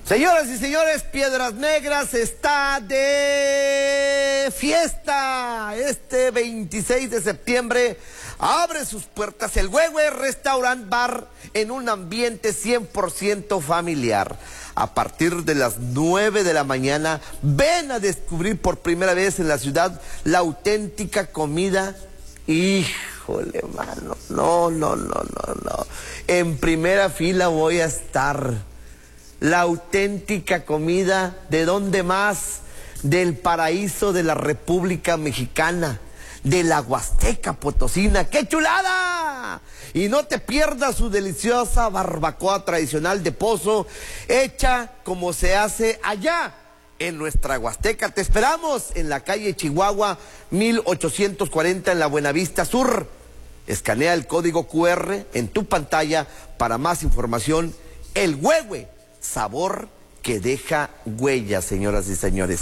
Señoras y señores, Piedras Negras está de fiesta. Este 26 de septiembre abre sus puertas el Güegüe Restaurant Bar en un ambiente 100% familiar. A partir de las 9 de la mañana, ven a descubrir por primera vez en la ciudad la auténtica comida. Híjole, mano, no. En primera fila voy a estar. La auténtica comida, ¿de dónde más? Del paraíso de la República Mexicana, de la Huasteca Potosina. ¡Qué chulada! Y no te pierdas su deliciosa barbacoa tradicional de pozo, hecha como se hace allá en nuestra Huasteca. Te esperamos en la calle Chihuahua 1840 en la Buenavista Sur. Escanea el código QR en tu pantalla para más información. El Güegüe, sabor que deja huella, señoras y señores.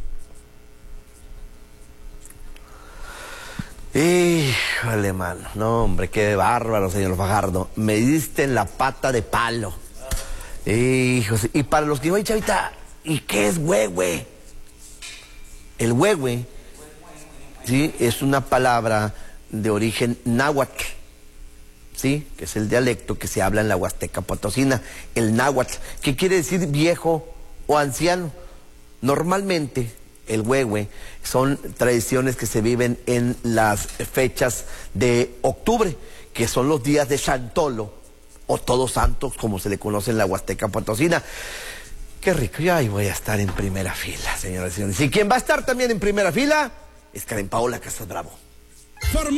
Híjole, mano. No, hombre, qué bárbaro, señor Fajardo. Me diste en la pata de palo. Híjole. Y para los que oye, chavita, ¿y qué es Güegüe? El Güegüe, sí, es una palabra de origen náhuatl. Sí, que es el dialecto que se habla en la Huasteca Potosina, el náhuatl, que quiere decir viejo o anciano. Normalmente, el Güegüe son tradiciones que se viven en las fechas de octubre, que son los días de Santolo, o Todos Santos, como se le conoce en la Huasteca Potosina. Qué rico, yo ahí voy a estar en primera fila, señoras y señores. Y quien va a estar también en primera fila es Karen Paola Casas Bravo.